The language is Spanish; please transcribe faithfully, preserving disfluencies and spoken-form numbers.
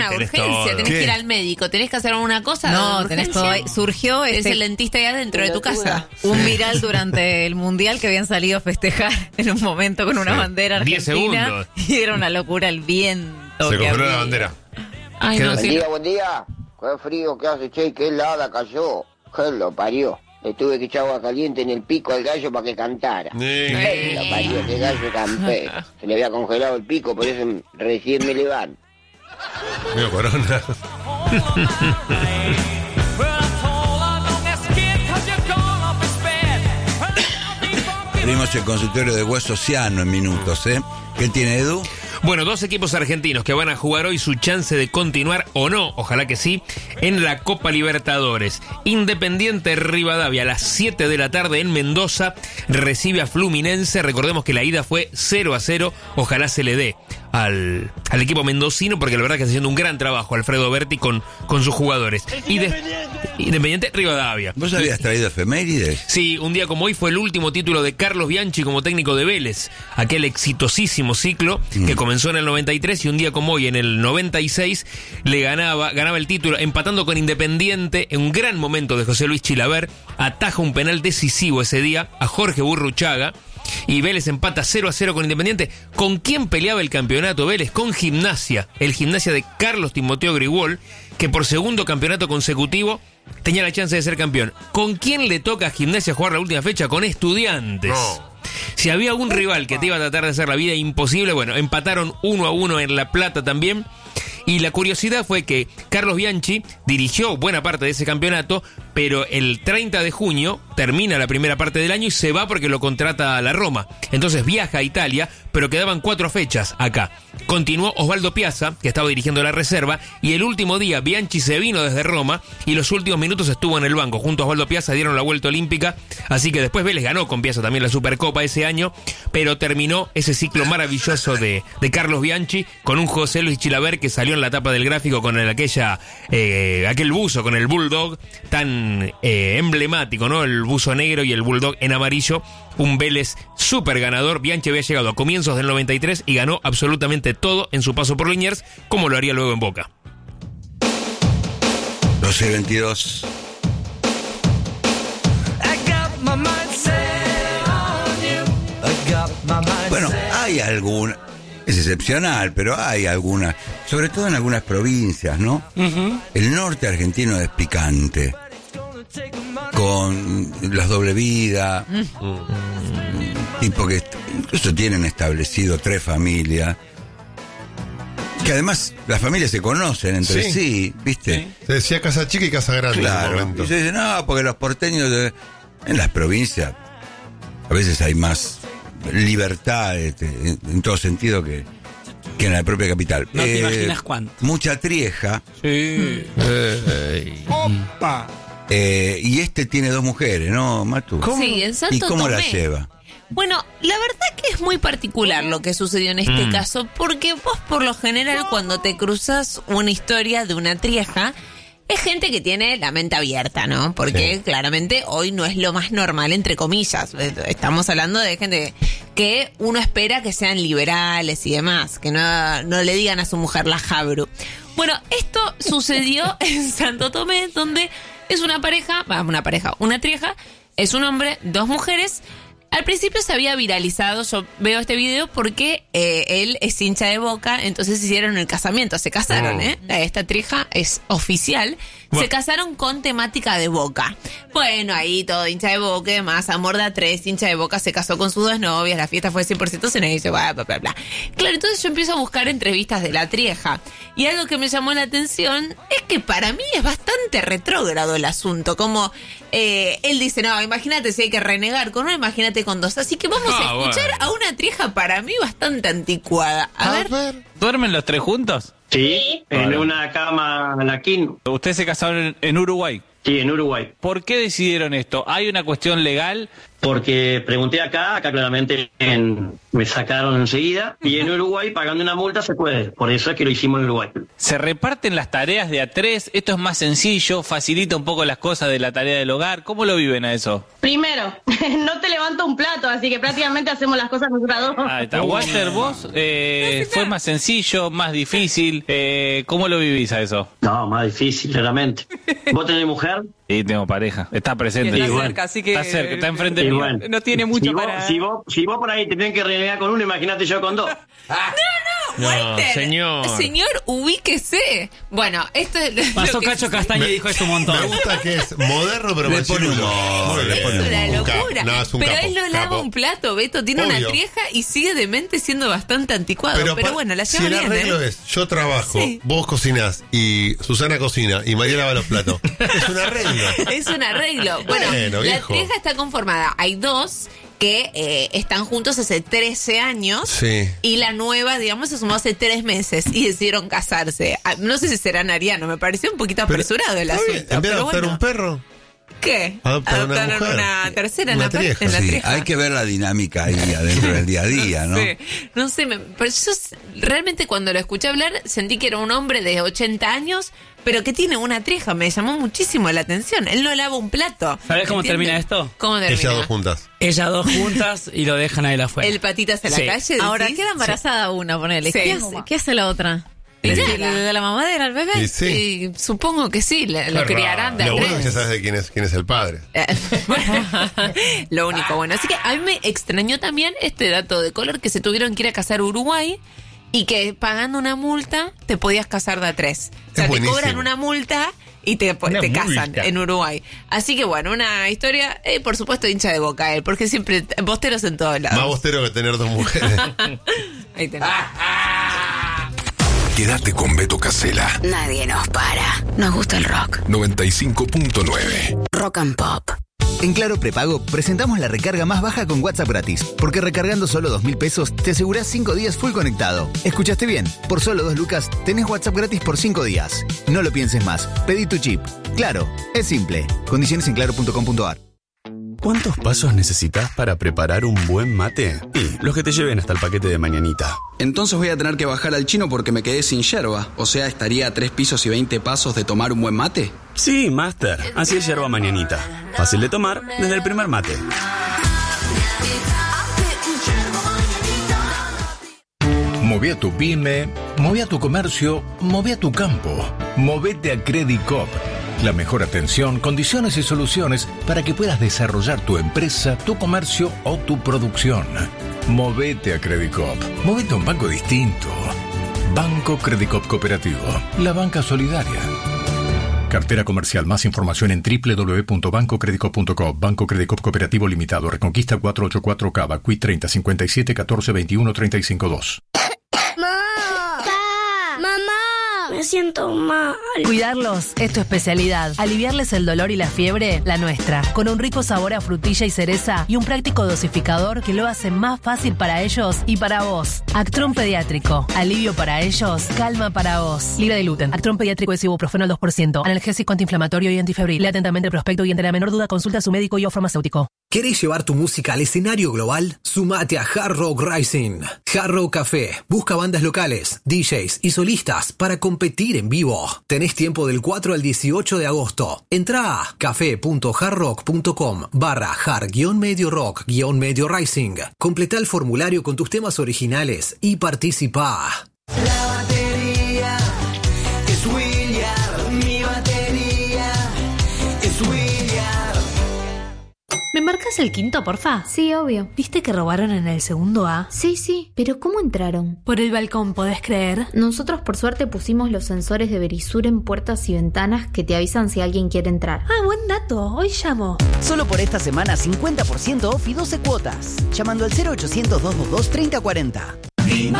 Una Tenés urgencia, todo. tenés ¿Qué? que ir al médico, tenés que hacer alguna cosa. No, de tenés urgencia. todo ahí. Surgió Es este, el dentista ahí adentro de tu casa. un viral durante el Mundial que habían salido a festejar en un momento con una Sí. bandera Diez argentina. segundos. Y era una locura el viento. Se que congeló había. la bandera. Ay, ¿Qué no, no Buen sí. día, buen día. Qué frío que hace, che, qué helada cayó. ¿Qué lo parió? Le tuve que echar agua caliente en el pico al gallo para que cantara. Sí. ¿Qué lo parió? Qué gallo campero. Se le había congelado el pico, por eso recién me levanto. Mío Corona. Abrimos el consultorio de Hueso Ciano en minutos, ¿eh? ¿Qué tiene Edu? Bueno, dos equipos argentinos que van a jugar hoy su chance de continuar o no, ojalá que sí, en la Copa Libertadores. Independiente Rivadavia a las siete de la tarde en Mendoza recibe a Fluminense. Recordemos que la ida fue cero a cero, ojalá se le dé al, al equipo mendocino porque la verdad que está haciendo un gran trabajo Alfredo Berti con, con sus jugadores. Y de, Independiente Rivadavia. ¿Vos habías traído efemérides? Sí, un día como hoy fue el último título de Carlos Bianchi como técnico de Vélez, aquel exitosísimo ciclo que comenzó en el noventa y tres y un día como hoy en el noventa y seis le ganaba ganaba el título empatando con Independiente en un gran momento de José Luis Chilaver, ataja un penal decisivo ese día a Jorge Burruchaga y Vélez empata cero a cero con Independiente. ¿Con quién peleaba el campeonato Vélez? Con Gimnasia, el Gimnasia de Carlos Timoteo Grigol, que por segundo campeonato consecutivo tenía la chance de ser campeón. ¿Con quién le toca a Gimnasia jugar la última fecha? Con Estudiantes. No. Si había un rival que te iba a tratar de hacer la vida imposible, bueno, empataron uno a uno en La Plata también. Y la curiosidad fue que Carlos Bianchi dirigió buena parte de ese campeonato, pero el treinta de junio termina la primera parte del año y se va porque lo contrata la Roma. Entonces viaja a Italia, pero quedaban cuatro fechas acá. Continuó Osvaldo Piazza, que estaba dirigiendo la reserva, y el último día Bianchi se vino desde Roma y los últimos minutos estuvo en el banco. Junto a Osvaldo Piazza dieron la vuelta olímpica, así que después Vélez ganó con Piazza también la Supercopa ese año, pero terminó ese ciclo maravilloso de, de Carlos Bianchi con un José Luis Chilaver que salió en la tapa del gráfico con el, aquella eh, aquel buzo, con el bulldog tan eh, emblemático, ¿no? El buzo negro y el bulldog en amarillo. Un Vélez súper ganador. Bianchi había llegado a comienzos del noventa y tres y ganó absolutamente todo en su paso por Liniers, como lo haría luego en Boca. doce y veintidós. Bueno, hay alguna, es excepcional, pero hay algunas, sobre todo en algunas provincias, ¿no? Uh-huh. El norte argentino es picante, con las doble vida, uh-huh. tipo que incluso tienen establecido tres familias, que además las familias se conocen entre sí, sí ¿viste? Sí. Se decía casa chica y casa grande. Claro, en un momento. y se dice, no, porque los porteños de, en las provincias a veces hay más libertad este, en, en todo sentido que, que en la propia capital. No eh, te imaginas cuánto. Mucha trieja. Sí. Eh, ¡Opa! Eh, y este tiene dos mujeres, ¿no, Matu? ¿Cómo? Sí, en Santo ¿Y cómo Tomé. la lleva? Bueno, la verdad que es muy particular lo que sucedió en este mm. caso, porque vos por lo general cuando te cruzas una historia de una trieja, es gente que tiene la mente abierta, ¿no? Porque sí. claramente hoy no es lo más normal, entre comillas. Estamos hablando de gente que uno espera que sean liberales y demás, que no, no le digan a su mujer la jabru. Bueno, esto sucedió en Santo Tomé, donde es una pareja, una pareja, una trieja, es un hombre, dos mujeres. Al principio se había viralizado, yo veo este video porque eh, él es hincha de Boca, entonces hicieron el casamiento, se casaron, oh. ¿eh? Esta trieja es oficial, bueno. Se casaron con temática de Boca. Bueno, ahí todo hincha de Boca, más amor de a tres, hincha de Boca, se casó con sus dos novias, la fiesta fue cien por ciento cena y dice, bla, bla, bla, bla. Claro, entonces yo empiezo a buscar entrevistas de la trieja y algo que me llamó la atención es que para mí es bastante retrógrado el asunto, como eh, él dice, no, imagínate si hay que renegar con uno, imagínate con dos. Así que vamos ah, a escuchar bueno. a una trieja para mí bastante anticuada. A, a ver. ver. ¿Duermen los tres juntos? Sí, en vale. una cama en la quin. ¿Ustedes se casaron en, en Uruguay? Sí, en Uruguay. ¿Por qué decidieron esto? ¿Hay una cuestión legal? Porque pregunté acá, acá claramente en, Me sacaron enseguida y en Uruguay pagando una multa se puede. Por eso es que lo hicimos en Uruguay. Se reparten las tareas de a tres. Esto es más sencillo, facilita un poco las cosas de la tarea del hogar. ¿Cómo lo viven a eso? Primero, no te levanto un plato, así que prácticamente hacemos las cosas nosotras dos. Ahí está. Walter, vos, eh, ¿fue más sencillo, más difícil? Eh, ¿Cómo lo vivís a eso? No, más difícil, claramente. ¿Vos tenés mujer? Sí, tengo pareja. Está presente. Está Y bueno, cerca, así que... Está cerca, está enfrente Y mío. bueno. No tiene mucho si vos, para... Si vos, si vos por ahí te tienen que renegar con uno, imagínate yo con dos. No, Walter, señor. Señor, ubíquese. Bueno, esto es lo Pasó que Cacho sí. Castaña y dijo esto un montón. Me gusta que es moderno, pero Le machirulo. pone humor, Muy le bien. pone Es una Un capo. locura. No, es un pero capo, él no lava capo. un plato, Beto. Tiene una Obvio. trieja y sigue demente siendo bastante anticuado. Pero, pa- bueno, la si lleva el bien, arreglo ¿eh? es, yo trabajo, Sí. vos cocinás y Susana cocina y María lava los platos. Es un arreglo. Es un arreglo. Bueno, Bueno, la viejo. trieja está conformada. Hay dos que eh, están juntos hace trece años. Sí. Y la nueva, digamos, se sumó hace tres meses y decidieron casarse. Ah, No sé si serán arianos, me pareció un poquito Pero, apresurado el está bien, asunto. en vez de pero adoptar bueno. un perro, ¿Qué? adoptar una Adoptaron mujer. una tercera en Una la, pa- trieja. en la Sí, trieja. hay que ver la dinámica ahí adentro del día a día, ¿no? No sé, no sé, me- pero yo s- realmente cuando lo escuché hablar sentí que era un hombre de ochenta años, pero que tiene una trieja, me llamó muchísimo la atención. Él no lava un plato. ¿Sabés cómo ¿entiendes? termina esto? ¿Cómo termina? ellas dos juntas. Ellas dos juntas y lo dejan ahí afuera. El patitas en la Sí. calle. ¿decís? Ahora queda embarazada una, ponele. Sí. ¿Qué, hace, qué hace la otra? ¿Le, Nada. le- le da la mamadera al bebé? Y sí. Y supongo que sí, le- lo Qué criarán de a Lo bueno es que tres. ya sabes de quién es, quién es el padre. Eh, Lo único bueno. Así que a mí me extrañó también este dato de color que se tuvieron que ir a casar a Uruguay y que pagando una multa te podías casar de a tres. O sea, Es te buenísimo. cobran una multa y te, Una te casan multa. en Uruguay. Así que bueno, una historia, eh, por supuesto, hincha de Boca él, porque siempre bosteros en todos lados. Más bostero que tener dos mujeres. Ahí tenés. Quédate con Beto Casella. Nadie nos para. Nos gusta el rock. noventa y cinco punto nueve. Rock and Pop. En Claro Prepago presentamos la recarga más baja con WhatsApp gratis, porque recargando solo dos mil pesos te asegurás cinco días full conectado. ¿Escuchaste bien? Por solo dos lucas tenés WhatsApp gratis por cinco días. No lo pienses más. Pedí tu chip. Claro, es simple. Condiciones en claro punto com punto a r. ¿Cuántos pasos necesitas para preparar un buen mate? Y los que te lleven hasta el paquete de mañanita. Entonces voy a tener que bajar al chino porque me quedé sin yerba. O sea, estaría a tres pisos y veinte pasos de tomar un buen mate. Sí, Master. Así es yerba mañanita. Fácil de tomar desde el primer mate. Mové a tu pyme, mové a tu comercio, mové a tu campo. Movete a Credit Coop. La mejor atención, condiciones y soluciones para que puedas desarrollar tu empresa, tu comercio o tu producción. Movete a Credit Coop. Movete a un banco distinto. Banco Credit Coop Cooperativo. La banca solidaria. Cartera comercial. Más información en doble u doble u doble u punto banco credit coop punto com. Banco Credit Coop Cooperativo Limitado. Reconquista cuatrocientos ochenta y cuatro Cava. Q I treinta cincuenta y siete catorce veintiuno treinta y cinco dos. Me siento mal. Cuidarlos es tu especialidad. Aliviarles el dolor y la fiebre, la nuestra. Con un rico sabor a frutilla y cereza y un práctico dosificador que lo hace más fácil para ellos y para vos. Actron Pediátrico. Alivio para ellos, calma para vos. Libre de gluten. Actron Pediátrico es ibuprofeno al dos por ciento. Analgésico antiinflamatorio y antifebril. Lee atentamente el prospecto y ante la menor duda consulta a su médico y o farmacéutico. ¿Querés llevar tu música al escenario global? Sumate a Hard Rock Rising. Hard Rock Café busca bandas locales, D Js y solistas para competir en vivo. Tenés tiempo del cuatro al dieciocho de agosto. Entrá a café.hardrock.com barra hard-medio-rock-medio rising. Completá el formulario con tus temas originales y participá. La batería es William, mi batería es William. ¿Me marcas el quinto, porfa? Sí, obvio. ¿Viste que robaron en el segundo A? Sí, sí, pero ¿cómo entraron? Por el balcón, ¿podés creer? Nosotros por suerte pusimos los sensores de Verisur en puertas y ventanas que te avisan si alguien quiere entrar. Ah, buen dato. Hoy llamo. Solo por esta semana cincuenta por ciento off y doce cuotas. Llamando al cero ochocientos, doscientos veintidós, treinta cuarenta. Mi